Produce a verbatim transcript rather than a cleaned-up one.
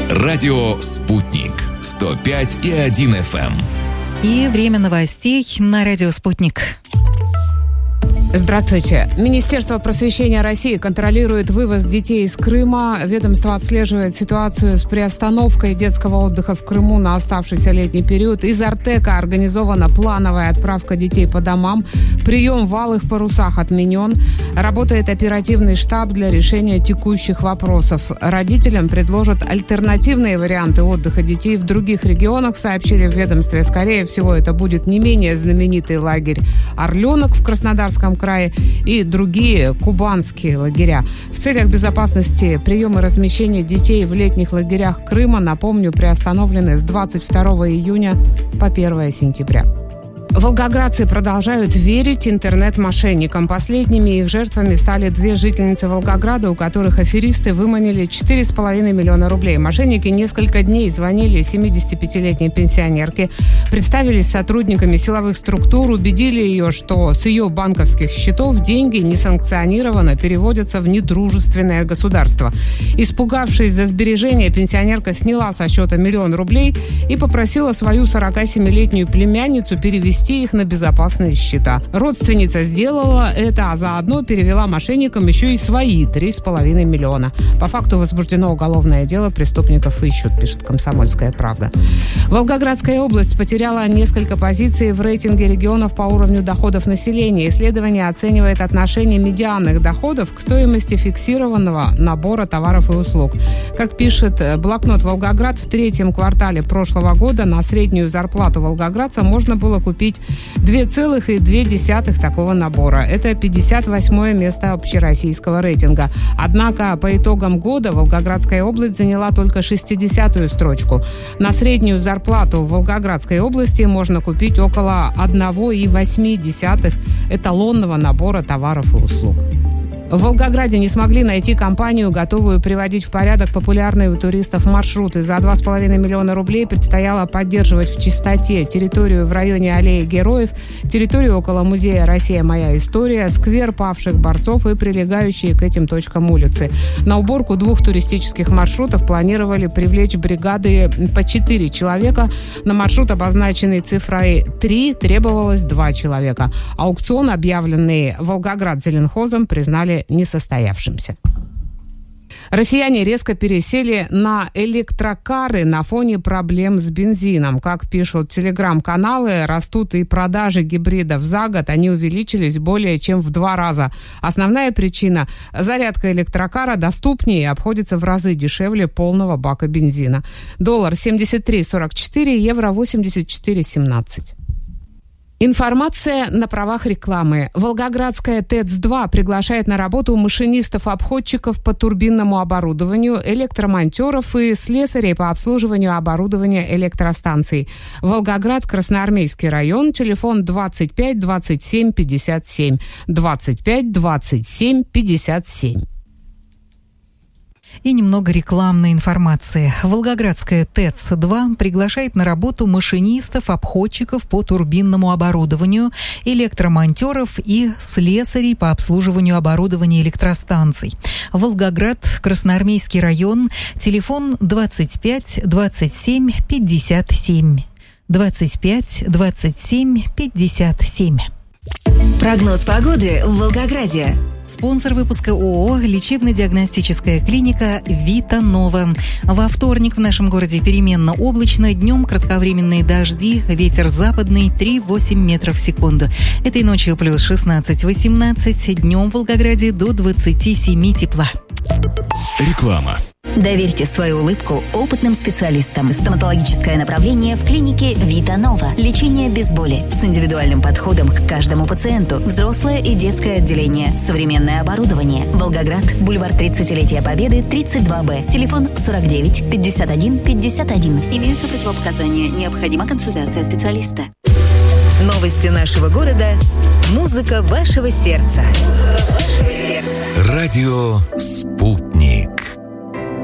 Радио «Спутник» сто пять и один эф эм. И время новостей на радио «Спутник». Здравствуйте. Министерство просвещения России контролирует вывоз детей из Крыма. Ведомство отслеживает ситуацию с приостановкой детского отдыха в Крыму на оставшийся летний период. Из Артека организована плановая отправка детей по домам. Прием в алых парусах отменен. Работает оперативный штаб для решения текущих вопросов. Родителям предложат альтернативные варианты отдыха детей в других регионах, сообщили в ведомстве. Скорее всего, это будет не менее знаменитый лагерь «Орленок» в Краснодарском крае и другие кубанские лагеря. В целях безопасности прием и размещение детей в летних лагерях Крыма, напомню, приостановлены с двадцать второго июня по первое сентября. Волгоградцы продолжают верить интернет-мошенникам. Последними их жертвами стали две жительницы Волгограда, у которых аферисты выманили четыре с половиной миллиона рублей. Мошенники несколько дней звонили семидесятипятилетней пенсионерке, представились сотрудниками силовых структур, убедили ее, что с ее банковских счетов деньги несанкционированно переводятся в недружественное государство. Испугавшись за сбережения, пенсионерка сняла со счета миллион рублей и попросила свою сорокасемилетнюю племянницу перевести их на безопасные счета. Родственница сделала это, а заодно перевела мошенникам еще и свои три с половиной миллиона. По факту возбуждено уголовное дело, преступников ищут, пишет «Комсомольская правда». Волгоградская область потеряла несколько позиций в рейтинге регионов по уровню доходов населения. Исследование оценивает отношение медианных доходов к стоимости фиксированного набора товаров и услуг. Как пишет блокнот «Волгоград», в третьем квартале прошлого года на среднюю зарплату волгоградца можно было купить две целых две десятых такого набора. Это пятьдесят восьмое место общероссийского рейтинга. Однако по итогам года Волгоградская область заняла только шестидесятую строчку. На среднюю зарплату в Волгоградской области можно купить около одна целых восемь десятых эталонного набора товаров и услуг. В Волгограде не смогли найти компанию, готовую приводить в порядок популярные у туристов маршруты. За два с половиной миллиона рублей предстояло поддерживать в чистоте территорию в районе Аллеи Героев, территорию около музея «Россия. Моя история», сквер павших борцов и прилегающие к этим точкам улицы. На уборку двух туристических маршрутов планировали привлечь бригады по четыре человека. На маршрут, обозначенный цифрой три, требовалось два человека. Аукцион, объявленный Волгоград-Зеленхозом, признали несостоявшимся. Россияне резко пересели на электрокары на фоне проблем с бензином. Как пишут телеграм-каналы, растут и продажи гибридов. За год они увеличились более чем в два раза. Основная причина – зарядка электрокара доступнее и обходится в разы дешевле полного бака бензина. Доллар семьдесят три сорок четыре, евро восемьдесят четыре семнадцать. Информация на правах рекламы. Волгоградская ТЭЦ два приглашает на работу машинистов-обходчиков по турбинному оборудованию, электромонтеров и слесарей по обслуживанию оборудования электростанций. Волгоград, Красноармейский район, телефон двадцать пять двадцать семь пятьдесят семь, двадцать пять двадцать семь пятьдесят семь. И немного рекламной информации. Волгоградская ТЭЦ два приглашает на работу машинистов, обходчиков по турбинному оборудованию, электромонтеров и слесарей по обслуживанию оборудования электростанций. Волгоград, Красноармейский район, телефон двадцать пять двадцать семь пятьдесят семь. двадцать пять двадцать семь пятьдесят семь. Прогноз погоды в Волгограде. Спонсор выпуска ООО «Лечебно-диагностическая клиника Вита Нова». Во вторник в нашем городе переменно облачно, днем кратковременные дожди, ветер западный три-восемь метров в секунду. Этой ночью плюс шестнадцать-восемнадцать, днем в Волгограде до двадцати семи тепла. Реклама. Доверьте свою улыбку опытным специалистам. Стоматологическое направление в клинике Вита Нова. Лечение без боли с индивидуальным подходом к каждому пациенту. Взрослое и детское отделение. Современное оборудование. Волгоград. Бульвар тридцатилетия Победы, тридцать два Б. Телефон сорок девять пятьдесят один пятьдесят один. Имеются противопоказания. Необходима консультация специалиста. Новости нашего города. Музыка вашего сердца. Музыка вашего сердца. Радио «Спутник».